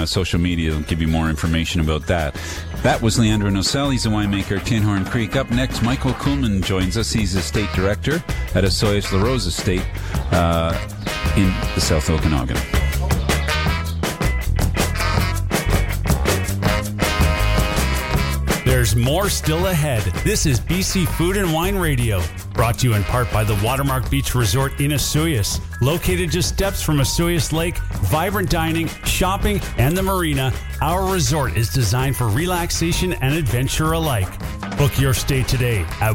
social media. They'll give you more information about that. That was Leandro Nocel. He's a winemaker at Tinhorn Creek. Up next, Michael Kuhlman joins us. He's estate director at Osoyoos Larose Estate in the South Okanagan. There's more still ahead. This is BC Food and Wine Radio, brought to you in part by the Watermark Beach Resort in Osoyoos. Located just steps from Osoyoos Lake, vibrant dining, shopping, and the marina, our resort is designed for relaxation and adventure alike. Book your stay today at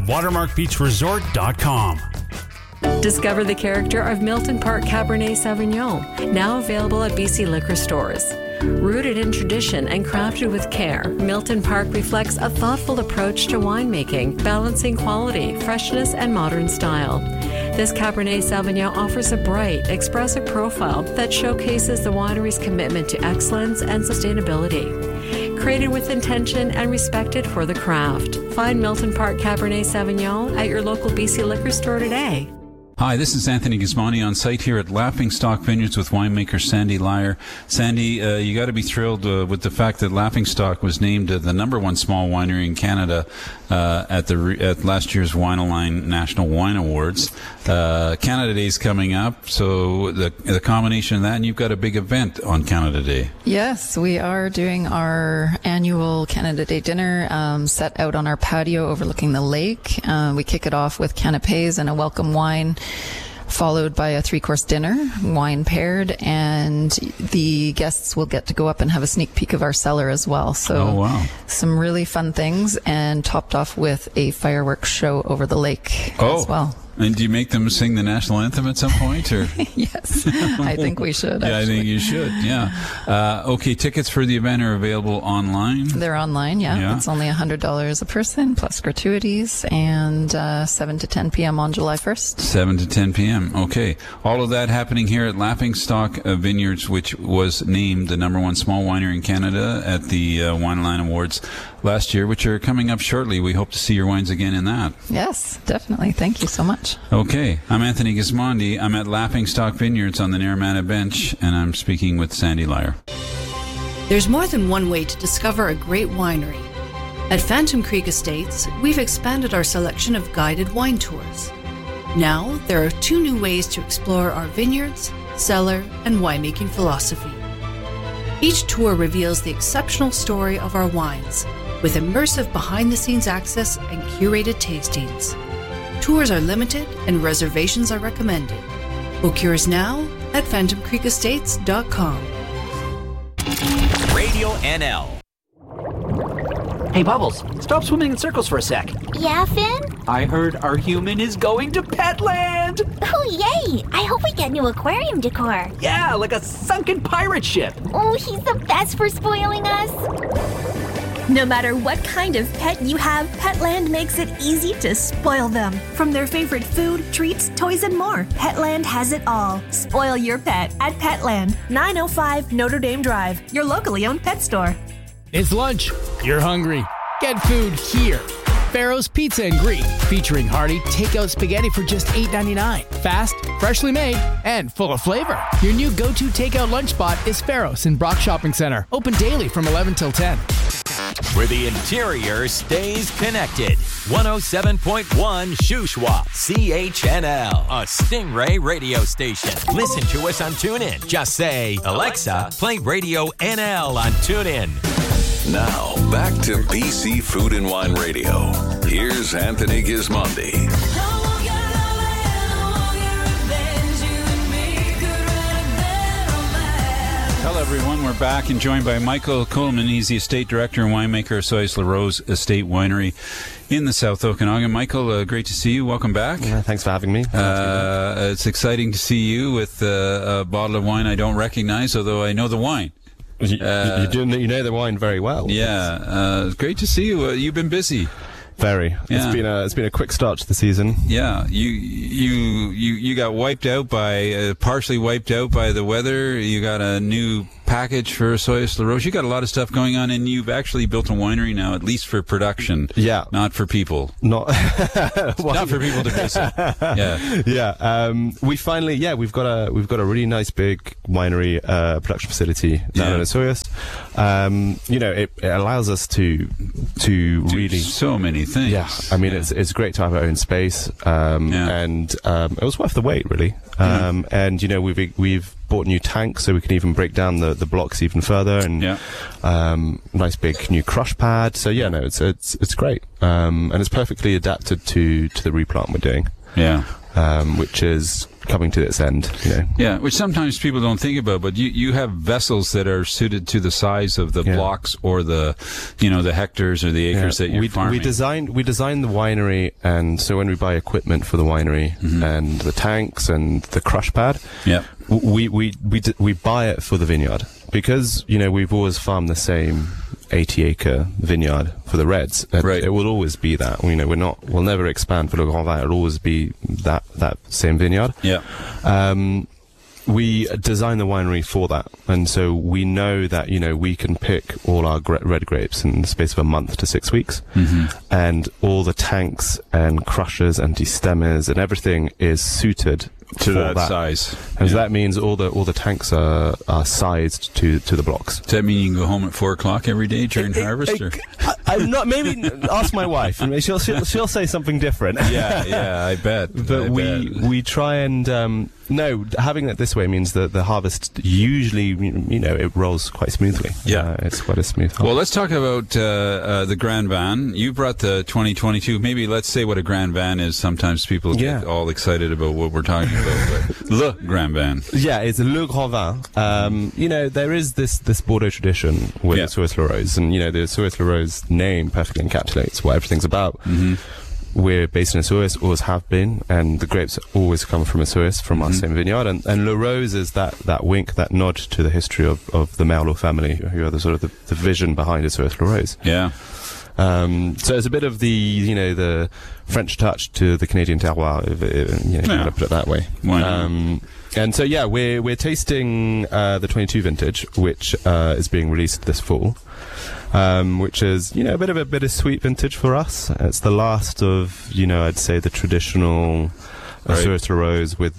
watermarkbeachresort.com. Discover the character of Milton Park Cabernet Sauvignon, now available at BC liquor stores. Rooted in tradition and crafted with care, Milton Park reflects a thoughtful approach to winemaking, balancing quality, freshness, and modern style. This Cabernet Sauvignon offers a bright, expressive profile that showcases the winery's commitment to excellence and sustainability. Created with intention and respected for the craft. Find Milton Park Cabernet Sauvignon at your local BC liquor store today. Hi, this is Anthony Gismondi on site here at Laughing Stock Vineyards with winemaker Sandy Lyer. Sandy, you got to be thrilled with the fact that Laughing Stock was named the number one small winery in Canada at last year's Wine-A-Line National Wine Awards. Canada Day is coming up, so the combination of that, and you've got a big event on Canada Day. Yes, we are doing our annual Canada Day dinner set out on our patio overlooking the lake. We kick it off with canapes and a welcome wine, followed by a 3-course dinner, wine paired, and the guests will get to go up and have a sneak peek of our cellar as well. So some really fun things, and topped off with a fireworks show over the lake as well. And do you make them sing the national anthem at some point? Or? Yes, I think we should. Yeah, I think you should, yeah. Okay, tickets for the event are available online? They're online, yeah. It's only $100 a person, plus gratuities, and 7 to 10 p.m. on July 1st. 7 to 10 p.m., okay. All of that happening here at Laughing Stock Vineyards, which was named the number one small winery in Canada at the Wine-A-Line Awards last year, which are coming up shortly. We hope to see your wines again in that. Yes, definitely. Thank you so much. Okay, I'm Anthony Gismondi. I'm at Laughing Stock Vineyards on the Naramata Bench, and I'm speaking with Sandy Lyer. There's more than one way to discover a great winery. At Phantom Creek Estates, we've expanded our selection of guided wine tours. Now, there are 2 new ways to explore our vineyards, cellar, and winemaking philosophy. Each tour reveals the exceptional story of our wines, with immersive behind-the-scenes access and curated tastings. Tours are limited and reservations are recommended. Book yours now at phantomcreekestates.com. Radio NL. Hey, Bubbles, stop swimming in circles for a sec. Yeah, Finn? I heard our human is going to Petland! Oh, yay! I hope we get new aquarium decor. Yeah, like a sunken pirate ship. Oh, he's the best for spoiling us. No matter what kind of pet you have, Petland makes it easy to spoil them. From their favorite food, treats, toys, and more, Petland has it all. Spoil your pet at Petland, 905 Notre Dame Drive, your locally owned pet store. It's lunch. You're hungry. Get food here. Farrow's Pizza and Greek, featuring hearty takeout spaghetti for just $8.99. Fast, freshly made, and full of flavor. Your new go-to takeout lunch spot is Farrow's in Brock Shopping Center. Open daily from 11 till 10. Where the interior stays connected. 107.1 Shuswap, CHNL, a Stingray radio station. Listen to us on TuneIn. Just say, Alexa, play Radio NL on TuneIn. Now, back to BC Food and Wine Radio. Here's Anthony Gismondi. Hello, everyone. We're back and joined by Michael Kuhlman. He's the estate director and winemaker of Osoyoos Larose Estate Winery in the South Okanagan. Michael, great to see you. Welcome back. Yeah, thanks for having me. It's exciting to see you with a bottle of wine I don't recognize, although I know the wine. You know the wine very well. Yeah, great to see you. You've been busy. Very. Yeah. It's been a quick start to the season. Yeah, you got wiped out by partially wiped out by the weather. You got a new package for Soyuz La Rose? You got a lot of stuff going on, and you've actually built a winery now, at least for production. Yeah. Not for people. Not for people to visit. Yeah. Yeah. We've got a really nice big winery production facility down in Soyuz. It allows us to really so many things. Yeah. I mean, it's great to have our own space. And it was worth the wait, really. And we've bought new tanks so we can even break down the blocks even further, and nice big new crush pad. So it's great, and it's perfectly adapted to the replant we're doing. Which is coming to its end. Yeah, which sometimes people don't think about, but you have vessels that are suited to the size of the blocks or the hectares or the acres that you're farming. We designed the winery, and so when we buy equipment for the winery and the tanks and the crush pad, we buy it for the vineyard, because we've always farmed the same 80-acre vineyard for the Reds. It will always be that. We'll never expand for Le Grand Vin. It'll always be that same vineyard. We design the winery for that, and so we know that we can pick all our red grapes in the space of a month to 6 weeks, and all the tanks and crushers and destemmers and everything is suited to that size. And so that means all the tanks are sized to the blocks. Does that mean you can go home at 4:00 every day during harvest? I'm not. Maybe ask my wife. I mean, she'll say something different. Yeah, I bet. But we try and having it this way means that the harvest usually it rolls quite smoothly. It's quite a smooth harvest. Well, let's talk about the Grand Van. You brought the 2022. Maybe let's say what a Grand Van is. Sometimes people get all excited about what we're talking about. But Le Grand Van. Yeah, it's Le Grand Vin. There is this Bordeaux tradition with Soyuz La Rose, and the Soyuz La Rose name perfectly encapsulates what everything's about. We're based in Soyuz, always have been, and the grapes always come from Soyuz, from our same vineyard. And Le Rose is that wink, that nod to the history of the Merlot family, who are the sort of the vision behind Soyuz La Rose. Yeah. So it's a bit of the French touch to the Canadian terroir, if you want to put it that way. And so we're tasting the 22 vintage, which is being released this fall. Which is, a bit of a bittersweet vintage for us. It's the last of, I'd say the traditional Soyuz La Rose with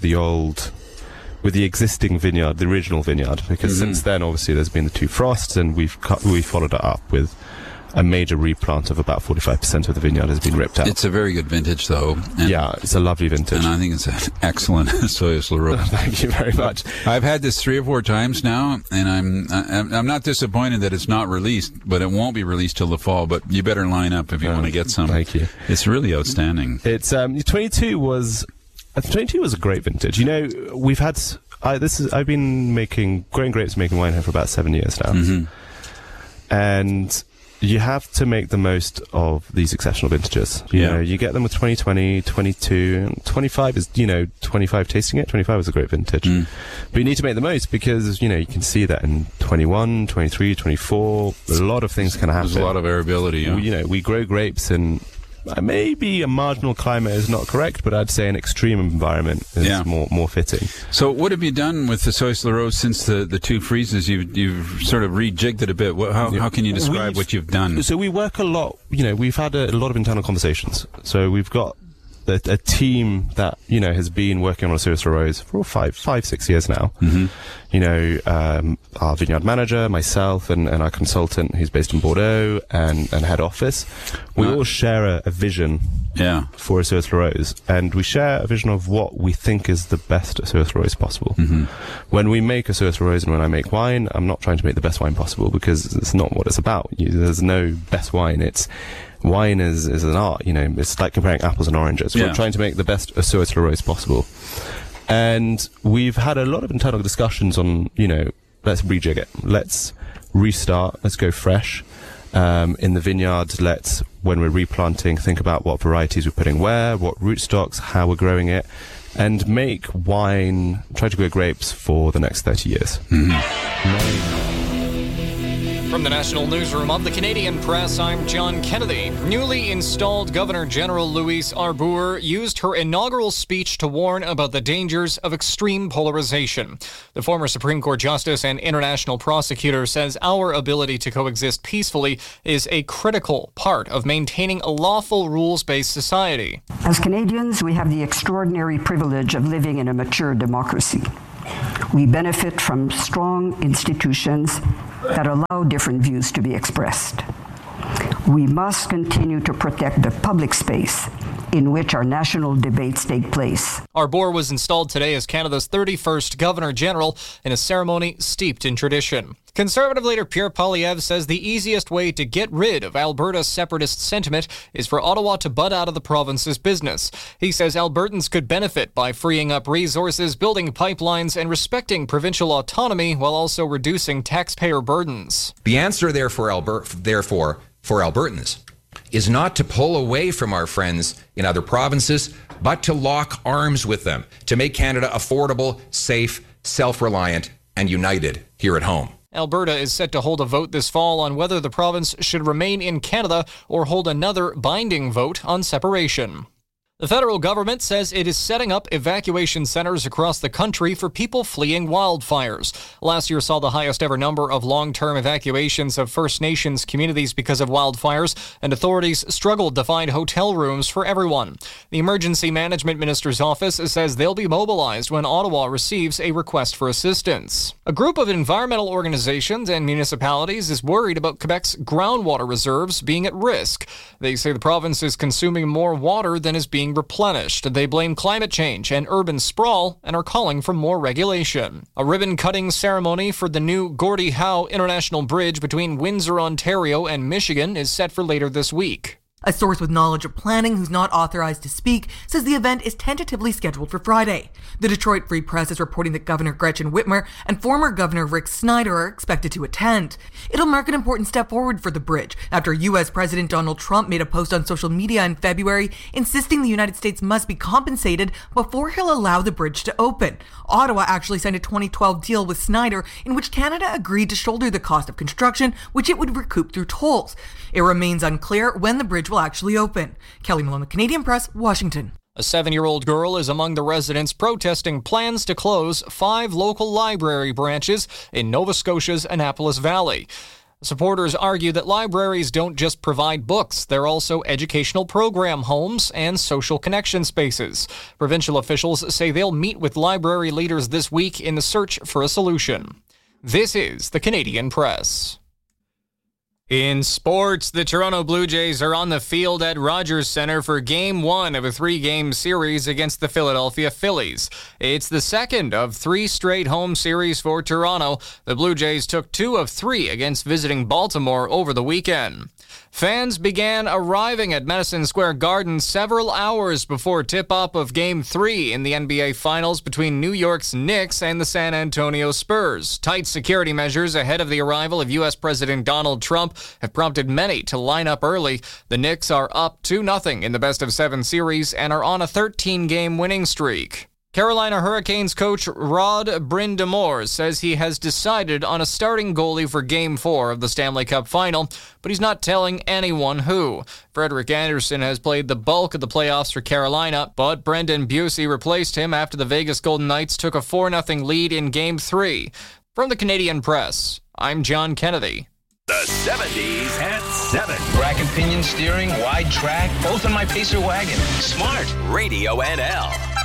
the existing vineyard, the original vineyard, because since then, obviously, there's been the two frosts, and we followed it up with a major replant of about 45% of the vineyard has been ripped out. It's a very good vintage, though. It's a lovely vintage. And I think it's an excellent Soyuz La Rose. Thank you very much. I've had this 3 or 4 times now, and I'm not disappointed that it's not released, but it won't be released till the fall. But you better line up if you want to get some. Thank you. It's really outstanding. It's 22 was a great vintage. We've had I've been growing grapes, making wine here for about 7 years now, and you have to make the most of these exceptional vintages. You get them with 2020, 22, and 25 is, 25 tasting it. 25 is a great vintage. But you need to make the most because, you can see that in 21, 23, 24, a lot of things can happen. There's a lot of variability. We grow grapes in maybe a marginal climate is not correct, but I'd say an extreme environment is more fitting. So what have you done with the Soyuz La Rose since the 2 freezes? You've sort of rejigged it a bit. How can you describe what you've done? So we work a lot. We've had a lot of internal conversations. So we've got a team that has been working on a Soyuz La Rose for 5-6 years now. Our vineyard manager, myself, and our consultant, who's based in Bordeaux, and head office. We all share a vision for a Soyuz La Rose, and we share a vision of what we think is the best Soyuz La Rose possible. When we make a Soyuz La Rose, and when I make wine, I'm not trying to make the best wine possible, because it's not what it's about. There's no best wine. Wine is an art, it's like comparing apples and oranges. We're trying to make the best Soyuz La Rose possible. And we've had a lot of internal discussions on, let's rejig it. Let's restart. Let's go fresh. In the vineyard, let's, when we're replanting, think about what varieties we're putting where, what rootstocks, how we're growing it, and make wine, try to grow grapes for the next 30 years. From the National Newsroom of the Canadian Press, I'm John Kennedy. Newly installed Governor General Louise Arbour used her inaugural speech to warn about the dangers of extreme polarization. The former Supreme Court Justice and international prosecutor says our ability to coexist peacefully is a critical part of maintaining a lawful rules-based society. As Canadians, we have the extraordinary privilege of living in a mature democracy. We benefit from strong institutions that allow different views to be expressed. We must continue to protect the public space in which our national debates take place. Arbour was installed today as Canada's 31st Governor General in a ceremony steeped in tradition. Conservative leader Pierre Poilievre says the easiest way to get rid of Alberta's separatist sentiment is for Ottawa to butt out of the province's business. He says Albertans could benefit by freeing up resources, building pipelines, and respecting provincial autonomy while also reducing taxpayer burdens. The answer for Albertans is not to pull away from our friends in other provinces, but to lock arms with them, to make Canada affordable, safe, self-reliant, and united here at home. Alberta is set to hold a vote this fall on whether the province should remain in Canada or hold another binding vote on separation. The federal government says it is setting up evacuation centers across the country for people fleeing wildfires. Last year saw the highest ever number of long-term evacuations of First Nations communities because of wildfires, and authorities struggled to find hotel rooms for everyone. The Emergency Management Minister's office says they'll be mobilized when Ottawa receives a request for assistance. A group of environmental organizations and municipalities is worried about Quebec's groundwater reserves being at risk. They say the province is consuming more water than is being replenished. They blame climate change and urban sprawl and are calling for more regulation. A ribbon-cutting ceremony for the new Gordie Howe International Bridge between Windsor, Ontario and Michigan is set for later this week. A source with knowledge of planning who's not authorized to speak says the event is tentatively scheduled for Friday. The Detroit Free Press is reporting that Governor Gretchen Whitmer and former Governor Rick Snyder are expected to attend. It'll mark an important step forward for the bridge after U.S. President Donald Trump made a post on social media in February insisting the United States must be compensated before he'll allow the bridge to open. Ottawa actually signed a 2012 deal with Snyder in which Canada agreed to shoulder the cost of construction, which it would recoup through tolls. It remains unclear when the bridge will actually open. Kelly Malone, The Canadian Press, Washington. A 7-year-old girl is among the residents protesting plans to close 5 local library branches in Nova Scotia's Annapolis Valley. Supporters argue that libraries don't just provide books, they're also educational program homes and social connection spaces. Provincial officials say they'll meet with library leaders this week in the search for a solution. This is The Canadian Press. In sports, the Toronto Blue Jays are on the field at Rogers Centre for Game 1 of a 3-game series against the Philadelphia Phillies. It's the second of 3 straight home series for Toronto. The Blue Jays took 2 of 3 against visiting Baltimore over the weekend. Fans began arriving at Madison Square Garden several hours before tip-off of Game 3 in the NBA Finals between New York's Knicks and the San Antonio Spurs. Tight security measures ahead of the arrival of U.S. President Donald Trump have prompted many to line up early. The Knicks are up 2-0 in the best-of-7 series and are on a 13-game winning streak. Carolina Hurricanes coach Rod Brind'Amour says he has decided on a starting goalie for Game 4 of the Stanley Cup Final, but he's not telling anyone who. Frederik Andersen has played the bulk of the playoffs for Carolina, but Brendan Busey replaced him after the Vegas Golden Knights took a 4-0 lead in Game 3. From the Canadian Press, I'm John Kennedy. The 70s at 7. Bracket pinion steering, wide track, both in my Pacer wagon. Smart Radio NL.